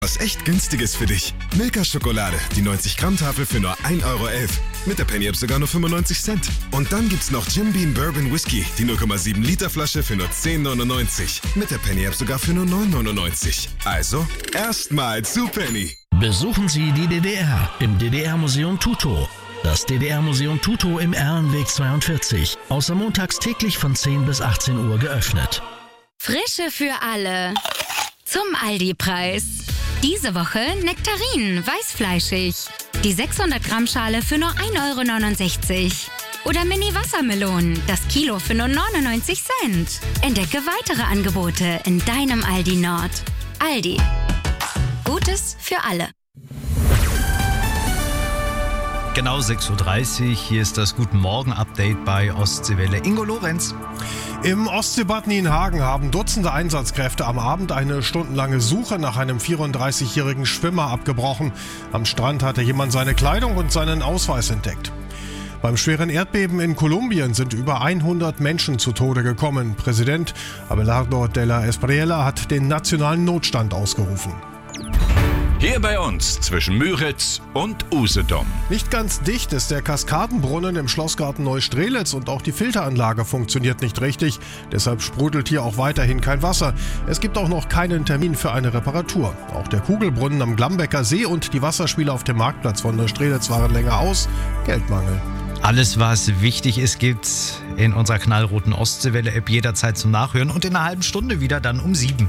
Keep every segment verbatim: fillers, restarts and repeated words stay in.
Was echt Günstiges für dich. Milka-Schokolade, die neunzig Gramm Tafel für nur ein Euro elf. Mit der Penny App sogar nur fünfundneunzig Cent. Und dann gibt's noch Jim Beam Bourbon Whisky, die null Komma sieben Liter Flasche für nur zehn neunundneunzig. Mit der Penny App sogar für nur neun neunundneunzig. Also, erstmal zu Penny. Besuchen Sie die D D R im D D R-Museum Tutow. Das D D R-Museum Tutow im Erlenweg zweiundvierzig. Außer montags täglich von zehn bis achtzehn Uhr geöffnet. Frische für alle. Zum Aldi-Preis. Diese Woche Nektarinen, weißfleischig. Die sechshundert Gramm Schale für nur ein Euro neunundsechzig. Oder Mini-Wassermelonen, das Kilo für nur neunundneunzig Cent. Entdecke weitere Angebote in deinem Aldi Nord. Aldi. Gutes für alle. Genau sechs Uhr dreißig, hier ist das Guten Morgen-Update bei Ostseewelle. Ingo Lorenz. Im Ostseebad Nienhagen haben Dutzende Einsatzkräfte am Abend eine stundenlange Suche nach einem vierunddreißigjährigen Schwimmer abgebrochen. Am Strand hatte jemand seine Kleidung und seinen Ausweis entdeckt. Beim schweren Erdbeben in Kolumbien sind über hundert Menschen zu Tode gekommen. Präsident Abelardo de la Espriella hat den nationalen Notstand ausgerufen. Hier bei uns zwischen Müritz und Usedom. Nicht ganz dicht ist der Kaskadenbrunnen im Schlossgarten Neustrelitz und auch die Filteranlage funktioniert nicht richtig. Deshalb sprudelt hier auch weiterhin kein Wasser. Es gibt auch noch keinen Termin für eine Reparatur. Auch der Kugelbrunnen am Glambecker See und die Wasserspiele auf dem Marktplatz von Neustrelitz waren länger aus. Geldmangel. Alles, was wichtig ist, gibt's in unserer knallroten Ostseewelle-App jederzeit zum Nachhören und in einer halben Stunde wieder dann um sieben.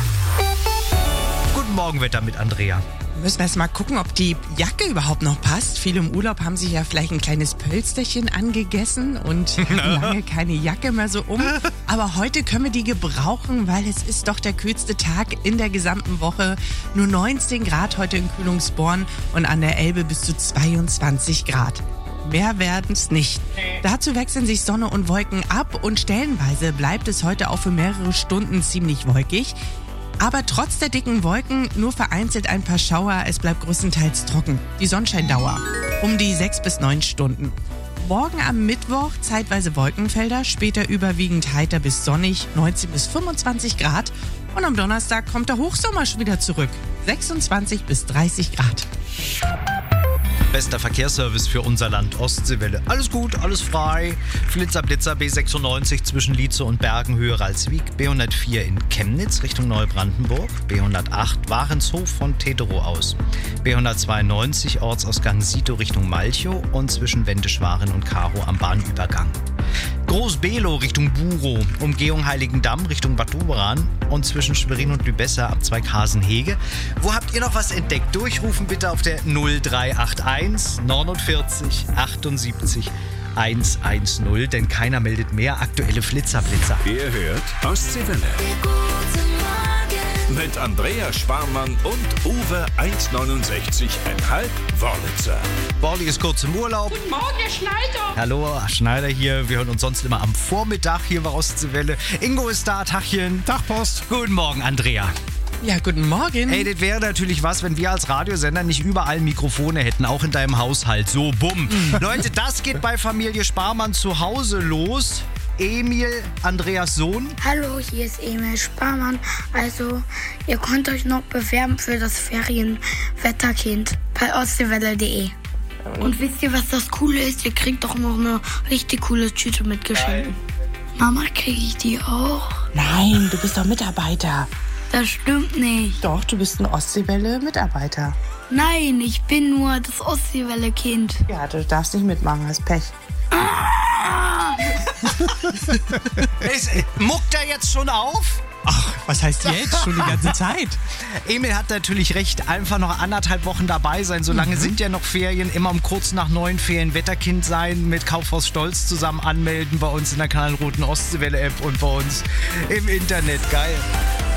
Guten Morgen, Wetter mit Andrea. Wir müssen erst mal gucken, ob die Jacke überhaupt noch passt. Viele im Urlaub haben sich ja vielleicht ein kleines Pölsterchen angegessen und haben lange keine Jacke mehr so um. Aber heute können wir die gebrauchen, weil es ist doch der kühlste Tag in der gesamten Woche. Nur neunzehn Grad heute in Kühlungsborn und an der Elbe bis zu zweiundzwanzig Grad. Mehr werden es nicht. Dazu wechseln sich Sonne und Wolken ab und stellenweise bleibt es heute auch für mehrere Stunden ziemlich wolkig. Aber trotz der dicken Wolken nur vereinzelt ein paar Schauer. Es bleibt größtenteils trocken. Die Sonnenscheindauer um die sechs bis neun Stunden. Morgen am Mittwoch zeitweise Wolkenfelder, später überwiegend heiter bis sonnig, neunzehn bis fünfundzwanzig Grad. Und am Donnerstag kommt der Hochsommer schon wieder zurück, sechsundzwanzig bis dreißig Grad. Bester Verkehrsservice für unser Land Ostseewelle. Alles gut, alles frei. Flitzer, Blitzer, B sechsundneunzig zwischen Lietze und Bergenhöhe Ralswiek, B hundertvier in Chemnitz Richtung Neubrandenburg, B hundertacht Warenshof von Teterow aus, B hundertzweiundneunzig Ortsausgang Sito Richtung Malchow und zwischen Wendeschwaren und Karow am Bahnübergang. Groß-Below Richtung Burow, Umgehung Heiligendamm Richtung Bad Doberan und zwischen Schwerin und Lübessa ab Zweighasen-Hege. Wo habt ihr noch was entdeckt? Durchrufen bitte auf der null drei acht eins neunundvierzig achtundsiebzig hundertzehn, denn keiner meldet mehr aktuelle Flitzerblitzer. Ihr hört Ostseewelle. Mit Andrea Sparmann und Uwe eins neunundsechzig Komma fünf Wörlitzer. Borli ist kurz im Urlaub. Guten Morgen, Herr Schneider. Hallo, Schneider hier. Wir hören uns sonst immer am Vormittag hier bei Ostseewelle. Ingo ist da, Tachchen. Tag, Post. Guten Morgen, Andrea. Ja, guten Morgen. Ey, das wäre natürlich was, wenn wir als Radiosender nicht überall Mikrofone hätten, auch in deinem Haushalt. So, bumm. Leute, das geht bei Familie Sparmann zu Hause los. Emil, Andreas Sohn. Hallo, hier ist Emil Sparmann. Also, ihr könnt euch noch bewerben für das Ferienwetterkind bei ostseewelle punkt de. Und wisst ihr, was das Coole ist? Ihr kriegt doch noch eine richtig coole Tüte mit Geschenken. Mama, kriege ich die auch? Nein, du bist doch Mitarbeiter. Das stimmt nicht. Doch, du bist ein Ostseewelle-Mitarbeiter. Nein, ich bin nur das Ostseewelle-Kind. Ja, du darfst nicht mitmachen, hast Pech. Ist, muckt er jetzt schon auf? Ach, was heißt jetzt? Schon die ganze Zeit. Emil hat natürlich recht, einfach noch anderthalb Wochen dabei sein. So lange mhm. sind ja noch Ferien. Immer um kurz nach neun Ferien Wetterkind sein, mit Kaufhaus Stolz zusammen anmelden bei uns in der knallroten Ostseewelle-App und bei uns im Internet. Geil.